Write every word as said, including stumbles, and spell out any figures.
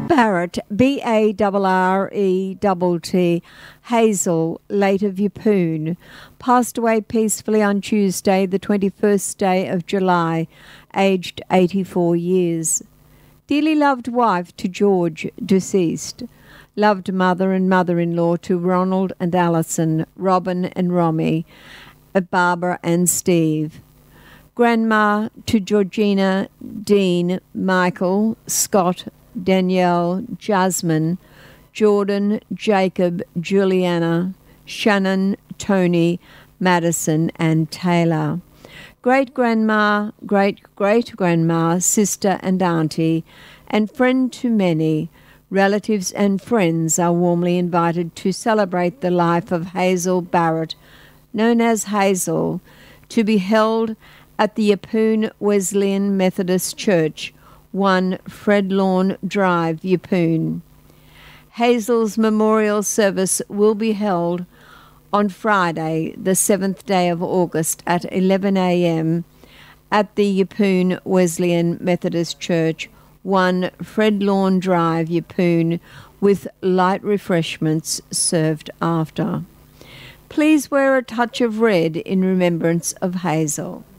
Barrett, B A R R E T T, Hazel, late of Yeppoon, passed away peacefully on Tuesday, the twenty-first day of July, aged eighty-four years. Dearly loved wife to George, deceased. Loved mother and mother-in-law to Ronald and Alison, Robin and Romy, Barbara and Steve. Grandma to Georgina, Dean, Michael, Scott, Danielle, Jasmine, Jordan, Jacob, Juliana, Shannon, Tony, Madison and Taylor. Great-grandma, great-great-grandma, sister and auntie, and friend to many, relatives and friends are warmly invited to celebrate the life of Hazel Barrett, known as Hazel, to be held at the Yeppoon Wesleyan Methodist Church, one Fred Lawn Drive, Yeppoon. Hazel's memorial service will be held on Friday, the seventh day of August at eleven a m at the Yeppoon Wesleyan Methodist Church, one Fred Lawn Drive, Yeppoon, with light refreshments served after. Please wear a touch of red in remembrance of Hazel.